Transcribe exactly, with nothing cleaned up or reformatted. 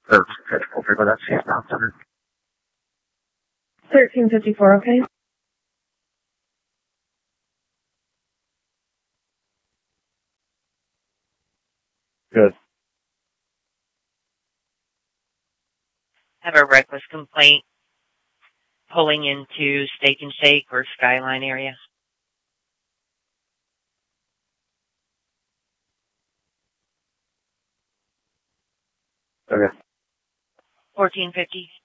Or, fifty-four, but that's yeah, not center. thirteen fifty-four, okay? Good. Have a reckless complaint pulling into Steak and Shake or Skyline area. Okay. fourteen fifty.